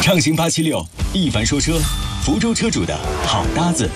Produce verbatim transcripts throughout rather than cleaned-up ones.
畅行八七六，一凡说车，福州车主的好搭子。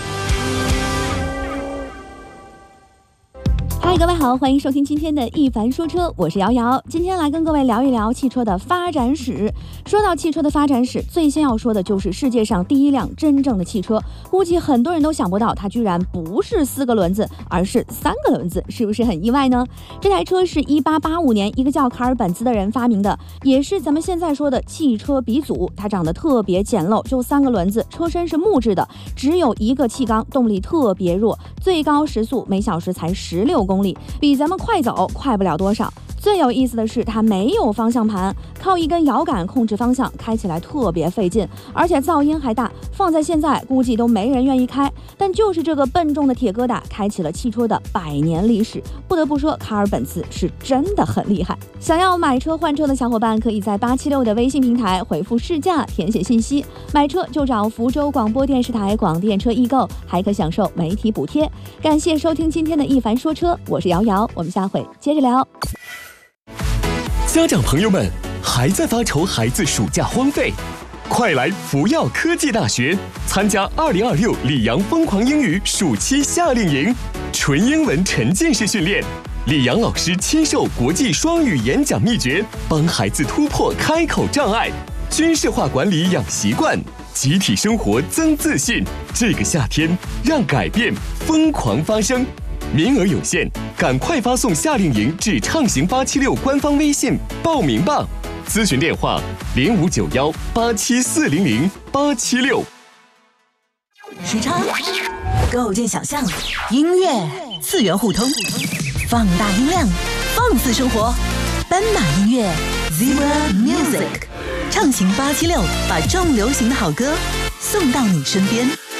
嗨，各位好，欢迎收听今天的一凡说车，我是瑶瑶。今天来跟各位聊一聊汽车的发展史。说到汽车的发展史，最先要说的就是世界上第一辆真正的汽车。估计很多人都想不到，它居然不是四个轮子，而是三个轮子，是不是很意外呢？这台车是一八八五年一个叫卡尔本兹的人发明的，也是咱们现在说的汽车鼻祖。它长得特别简陋，就三个轮子，车身是木质的，只有一个气缸，动力特别弱，最高时速每小时才十六公里，比咱们快走快不了多少。最有意思的是，它没有方向盘，靠一根摇杆控制方向，开起来特别费劲，而且噪音还大，放在现在估计都没人愿意开。但就是这个笨重的铁疙瘩，开启了汽车的百年历史。不得不说，卡尔本茨是真的很厉害。想要买车换车的小伙伴，可以在八七六的微信平台回复试驾，填写信息，买车就找福州广播电视台广电车易购，还可享受媒体补贴。感谢收听今天的一凡说车，我是瑶瑶，我们下回接着聊。 家长朋友们，还在发愁孩子暑假荒废？快来福耀科技大学参加二零二六里昂疯狂英语暑期夏令营，纯英文沉浸式训练，里昂老师亲授国际双语演讲秘诀，帮孩子突破开口障碍，军事化管理养习惯，集体生活增自信。这个夏天，让改变疯狂发生。名额有限，赶快发送夏令营至畅行八七六官方微信报名吧。咨询电话零五九幺八七四零零八七六。 时差构建想象，音乐次元互通，放大音量，放肆生活。斑马音乐 Zebra Music， 畅行八七六，把重流行的好歌送到你身边。